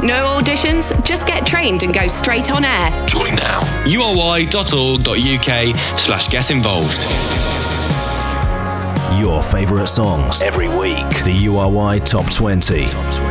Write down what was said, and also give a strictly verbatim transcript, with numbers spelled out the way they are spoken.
No auditions, just get trained and go straight on air. Join now. U R Y dot org dot U K slash get involved. Your favourite songs every week. The U R Y Top twenty.